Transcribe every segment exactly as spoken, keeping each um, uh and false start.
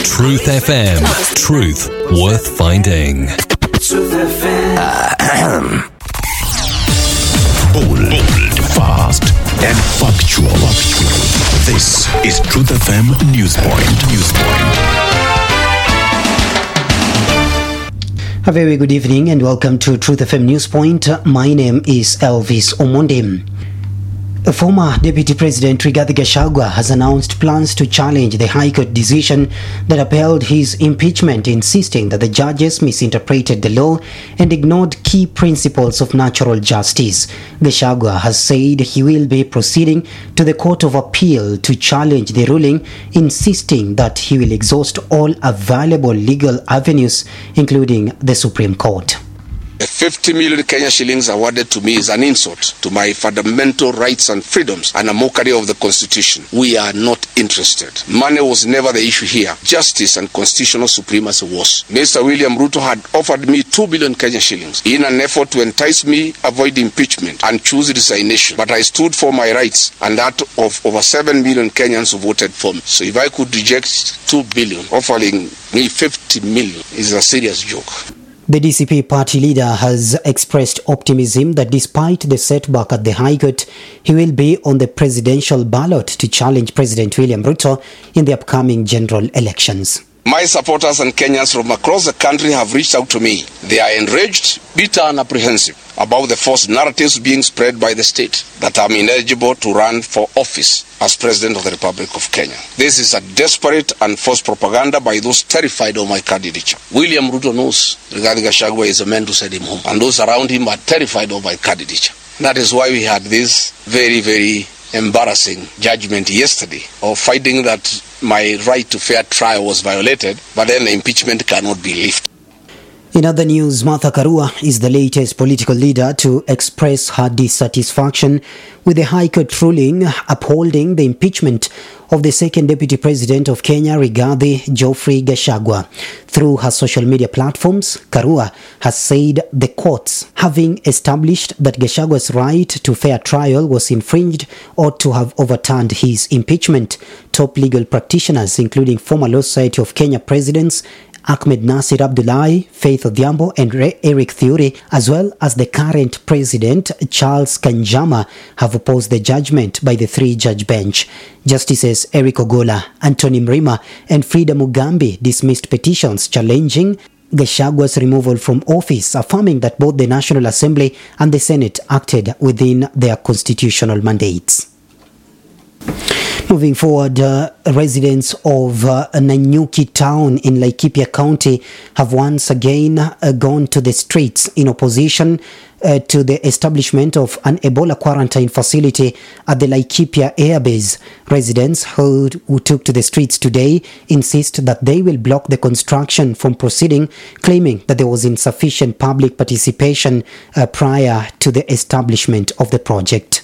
Truth F M. Truth worth finding. Truth F M. Bold, fast, and factual. This is Truth F M Newspoint. Newspoint. A very good evening and welcome to Truth F M Newspoint. My name is Elvis Omonde. Former Deputy President Rigathi Gachagua has announced plans to challenge the High Court decision that upheld his impeachment, insisting that the judges misinterpreted the law and ignored key principles of natural justice. Gachagua has said he will be proceeding to the Court of Appeal to challenge the ruling, insisting that he will exhaust all available legal avenues, including the Supreme Court. The fifty million Kenya shillings awarded to me is an insult to my fundamental rights and freedoms and a mockery of the Constitution. We are not interested. Money was never the issue here. Justice and constitutional supremacy was. Mister William Ruto had offered me two billion Kenya shillings in an effort to entice me avoid impeachment and choose resignation. But I stood for my rights and that of over seven million Kenyans who voted for me. So if I could reject two billion, offering me fifty million is a serious joke. The D C P party leader has expressed optimism that despite the setback at the High Court, he will be on the presidential ballot to challenge President William Ruto in the upcoming general elections. My supporters and Kenyans from across the country have reached out to me. They are enraged, bitter and apprehensive about the false narratives being spread by the state that I'm ineligible to run for office as President of the Republic of Kenya. This is a desperate and false propaganda by those terrified of my candidature. William Ruto knows Rigathi Gachagua is a man to send him home, and those around him are terrified of my candidature. That is why we had this very, very embarrassing judgment yesterday of finding that my right to fair trial was violated, but then the impeachment cannot be lifted. In other news, Martha Karua is the latest political leader to express her dissatisfaction with the High Court ruling upholding the impeachment of the second Deputy President of Kenya, Rigathi Geoffrey Gachagua. Through her social media platforms, Karua has said the courts, having established that Gachagua's right to fair trial was infringed, ought to have overturned his impeachment. Top legal practitioners, including former Law Society of Kenya presidents Ahmed Nasir Abdullahi, Faith Odhiambo and Eric Thiuri, as well as the current president Charles Kanjama, have opposed the judgment by the three-judge bench. Justices Eric Ogola, Anthony Mrima and Frida Mugambi dismissed petitions challenging Gachagua's removal from office, affirming that both the National Assembly and the Senate acted within their constitutional mandates. Moving forward, uh, residents of uh, Nanyuki town in Laikipia County have once again uh, gone to the streets in opposition uh, to the establishment of an Ebola quarantine facility at the Laikipia airbase. Residents who, who took to the streets today insist that they will block the construction from proceeding, claiming that there was insufficient public participation uh, prior to the establishment of the project.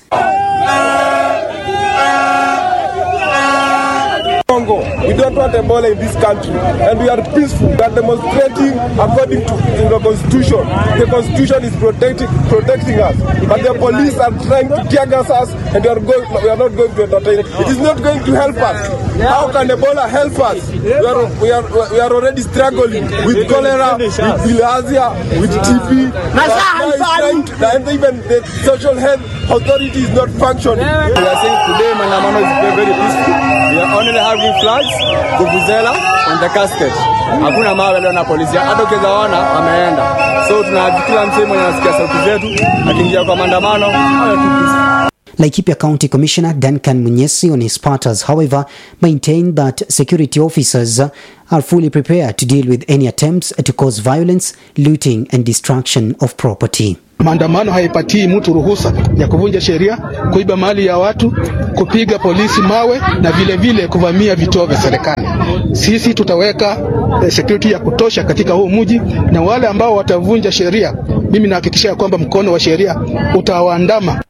We don't want Ebola in this country, and we are peaceful. We are demonstrating according to the Constitution. The Constitution is protecting protecting us, but the police are trying to tear gas us, and we are going. We are not going to entertain it. It is not going to help us. How can Ebola help us? We are we are we are already struggling with cholera, with bilharzia, with T B. And even the social health authority is not functioning. We are saying today, Manamano is very peaceful. We are only having flags, vuvuzela, and the casket. Hakuna mawe leo na polisi. Hata ukizaona ameenda. So tunakila msemo anasikia sauti zetu akiingia kwa maandamano hayo tu. Laikipia County Commissioner Duncan Munyesi on his part has, however, maintained that security officers are fully prepared to deal with any attempts to cause violence, looting and destruction of property. Maandamano haipatii mtu ruhusa ya kuvunja sheria, kuiba mali ya watu, kupiga polisi mawe na vile vile kuvamia vituo vya serikali. Sisi tutaweka security ya kutosha katika huu mji, na wale ambao watavunja sheria, mimi nahakikisha kwamba mkono wa sheria utawaandama.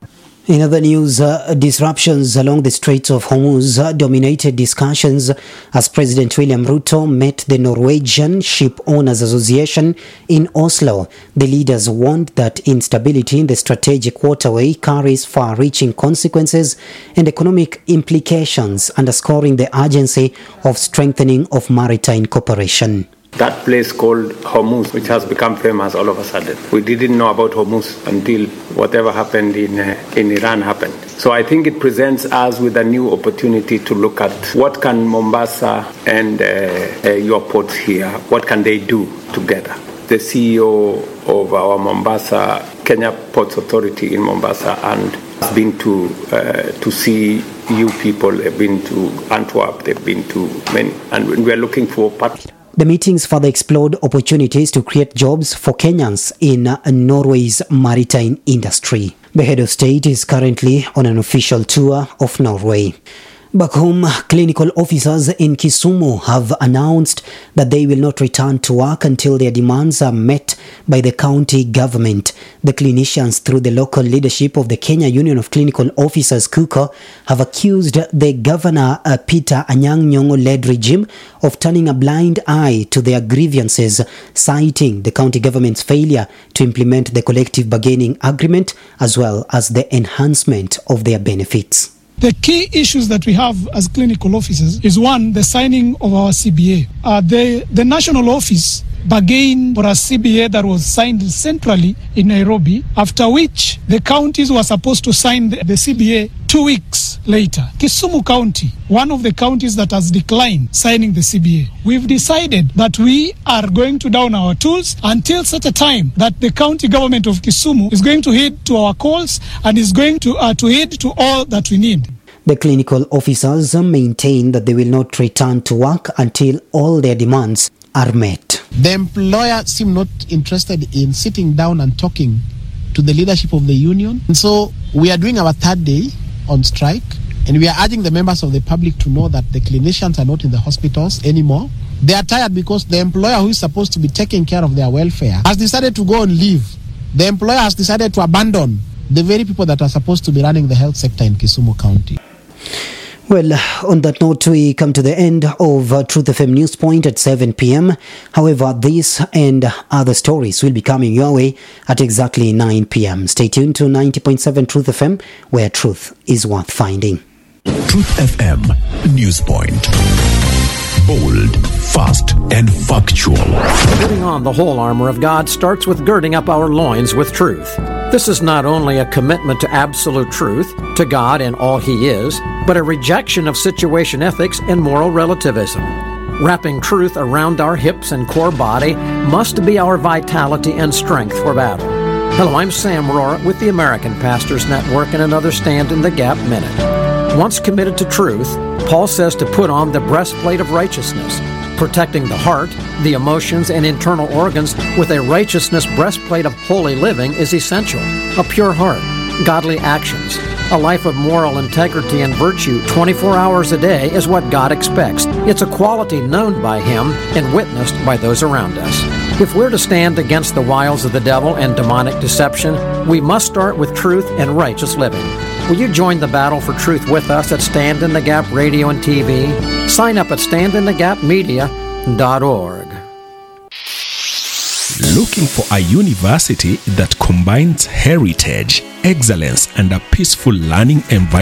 In other news, uh, disruptions along the Straits of Hormuz uh, dominated discussions as President William Ruto met the Norwegian Ship Owners Association in Oslo. The leaders warned that instability in the strategic waterway carries far-reaching consequences and economic implications, underscoring the urgency of strengthening of maritime cooperation. That place called Hormuz, which has become famous all of a sudden. We didn't know about Hormuz until whatever happened in uh, in Iran happened. So I think it presents us with a new opportunity to look at what can Mombasa and uh, uh, your ports here, what can they do together. The C E O of our Mombasa, Kenya Ports Authority in Mombasa, and has been to uh, to see you people, have been to Antwerp, they've been to many, and we are looking for partners. The meetings further explored opportunities to create jobs for Kenyans in uh, Norway's maritime industry. The head of state is currently on an official tour of Norway. Back home, clinical officers in Kisumu have announced that they will not return to work until their demands are met by the county government. The clinicians, through the local leadership of the Kenya Union of Clinical Officers, KUCO, have accused the Governor uh, Peter Anyang' Nyong'o-led regime of turning a blind eye to their grievances, citing the county government's failure to implement the collective bargaining agreement as well as the enhancement of their benefits. The key issues that we have as clinical officers is, one, the signing of our C B A. Uh, the, the national office bargained for a C B A that was signed centrally in Nairobi, after which the counties were supposed to sign the, the C B A two weeks later. Kisumu County, one of the counties that has declined signing the C B A. We've decided that we are going to down our tools until such a time that the county government of Kisumu is going to heed to our calls and is going to, uh, to heed to all that we need. The clinical officers maintain that they will not return to work until all their demands are met. The employer seemed not interested in sitting down and talking to the leadership of the union. And so we are doing our third day on strike, and we are urging the members of the public to know that the clinicians are not in the hospitals anymore. They are tired because the employer who is supposed to be taking care of their welfare has decided to go on leave. The employer has decided to abandon the very people that are supposed to be running the health sector in Kisumu County. Well, on that note, we come to the end of uh, Truth F M News Point at seven p.m. However, this and other stories will be coming your way at exactly nine p.m. Stay tuned to ninety point seven Truth F M, where truth is worth finding. Truth F M News Point. Bold, fast, and factual. Putting on the whole armor of God starts with girding up our loins with truth. This is not only a commitment to absolute truth, to God and all He is, but a rejection of situation ethics and moral relativism. Wrapping truth around our hips and core body must be our vitality and strength for battle. Hello, I'm Sam Rohrer with the American Pastors Network and another Stand in the Gap Minute. Once committed to truth, Paul says to put on the breastplate of righteousness. Protecting the heart, the emotions, and internal organs with a righteousness breastplate of holy living is essential. A pure heart, godly actions, a life of moral integrity and virtue twenty-four hours a day is what God expects. It's a quality known by Him and witnessed by those around us. If we're to stand against the wiles of the devil and demonic deception, we must start with truth and righteous living. Will you join the battle for truth with us at Stand in the Gap Radio and T V? Sign up at stand in the gap media dot org. Looking for a university that combines heritage, excellence, and a peaceful learning environment?